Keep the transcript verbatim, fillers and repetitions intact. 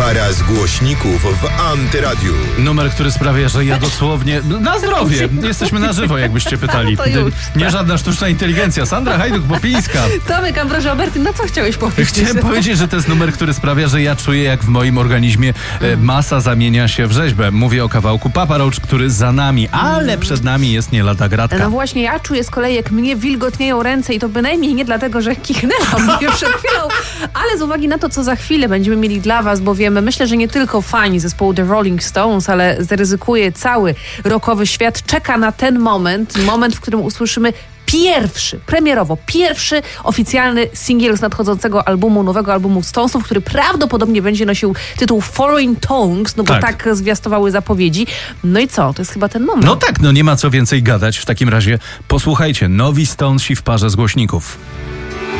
Para z głośników w Antyradiu. Numer, który sprawia, że ja dosłownie... Na zdrowie! Jesteśmy na żywo, jakbyście pytali. To już. Nie żadna sztuczna inteligencja. Sandra Hajduk-Popińska. Tomek Ambroży-Oberty, no co chciałeś powiedzieć? Chciałem powiedzieć, że to jest numer, który sprawia, że ja czuję, jak w moim organizmie mm. masa zamienia się w rzeźbę. Mówię o kawałku Papa Roach, który za nami, ale przed nami jest nie lada gratka. No właśnie, ja czuję z kolei, jak mnie wilgotnieją ręce i to bynajmniej nie dlatego, że kichnęłam mnie przed chwilą, ale z uwagi na to, co za chwilę będziemy mieli dla was, bowiem myślę, że nie tylko fani zespołu The Rolling Stones, ale zaryzykuje cały rockowy świat, czeka na ten moment, moment, w którym usłyszymy pierwszy, premierowo, pierwszy oficjalny singiel z nadchodzącego albumu, nowego albumu Stonesów, który prawdopodobnie będzie nosił tytuł Foreign Tongues, no bo tak, tak zwiastowały zapowiedzi. No i co? To jest chyba ten moment. No tak, no nie ma co więcej gadać. W takim razie posłuchajcie, nowi Stonesi w parze z głośników.